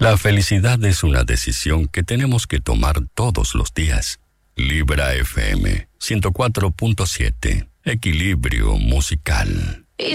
La felicidad es una decisión que tenemos que tomar todos los días. Libra FM 104.7. Equilibrio musical.